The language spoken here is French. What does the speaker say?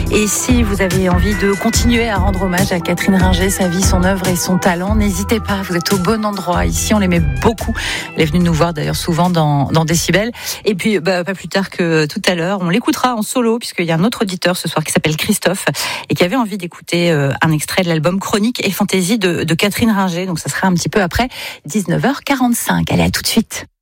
Et si vous avez envie de continuer à rendre hommage à Catherine Ringer, sa vie, son œuvre et son talent, n'hésitez pas, vous êtes au bon endroit. Ici, on l'aimait beaucoup. Elle est venue nous voir d'ailleurs souvent dans Décibel. Et puis, pas plus tard que tout à l'heure, on l'écoutera en solo, puisqu'il y a un autre auditeur ce soir qui s'appelle Christophe et qui avait envie d'écouter un extrait de l'album Chronique et Fantaisie de Catherine Ringer. Donc, ça sera un petit peu après 19h45. Allez, à tout de suite.